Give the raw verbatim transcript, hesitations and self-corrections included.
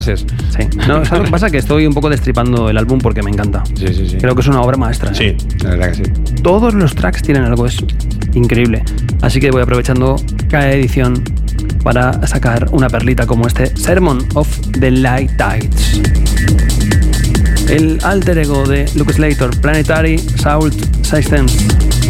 Sí. No, ¿sabes lo que pasa? Que estoy un poco destripando el álbum porque me encanta. Sí, sí, sí. Creo que es una obra maestra. Sí, ¿eh? la verdad que sí. Todos los tracks tienen algo, es increíble. Así que voy aprovechando cada edición para sacar una perlita como este Sermon of the Light Tides. El alter ego de Luke Slater, Planetary Salt Systems.